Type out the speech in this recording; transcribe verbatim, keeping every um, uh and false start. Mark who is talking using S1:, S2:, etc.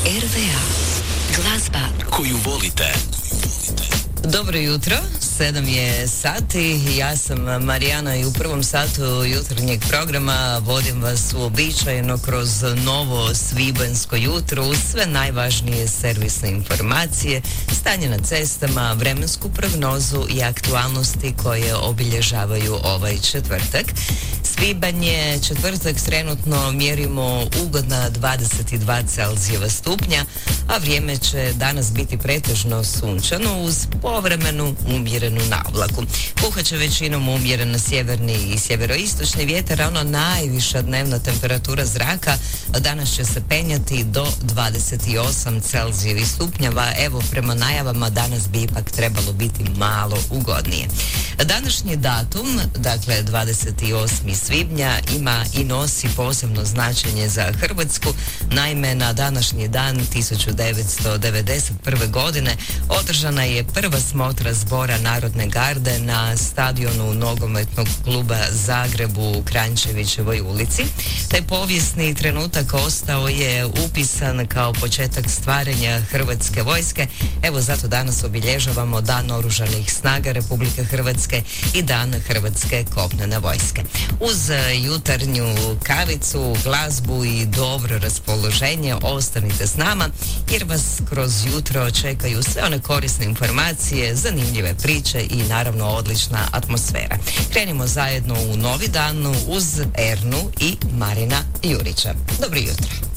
S1: R V A. Glazba koju volite.
S2: Dobro jutro, sedam je sati, ja sam Marijana i u prvom satu jutarnjeg programa vodim vas uobičajeno kroz novo svibanjsko jutro uz sve najvažnije servisne informacije, stanje na cestama, vremensku prognozu i aktualnosti koje obilježavaju ovaj četvrtak. Svibanj je četvrtak, trenutno mjerimo ugodna dvadeset dva Celzijeva stupnja, a vrijeme će danas biti pretežno sunčano uz povremenu umjerenu navlaku. Puhat će većinom umjeren sjeverni i sjeveroistočni vjetar, a ono najviša dnevna temperatura zraka danas će se penjati do dvadeset osam Celzijevih stupnjeva. Evo, prema najavama danas bi ipak trebalo biti malo ugodnije. Današnji datum, dakle dvadeset osmi svibnja, ima i nosi posebno značenje za Hrvatsku. Naime, na današnji dan tisuću devetsto devedeset prve. godine održana je prva smotra zbora Narodne garde na stadionu nogometnog kluba Zagreb u Kranjčevićevoj ulici. Taj povijesni trenutak ostao je upisan kao početak stvaranja Hrvatske vojske. Evo, zato danas obilježavamo Dan Oružanih snaga Republike Hrvatske i Dan Hrvatske kopnene vojske. Uz jutarnju kavicu, glazbu i dobro raspoloženje ostanite s nama, jer vas kroz jutro čekaju sve one korisne informacije, zanimljive priče i naravno odlična atmosfera. Krenimo zajedno u novi dan uz Ernu i Marina Jurića. Dobro jutro.